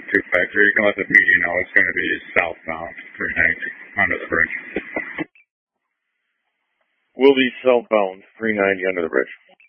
253. You can let the PD know it's going to be southbound 390 under the bridge. Will be southbound 390 under the bridge.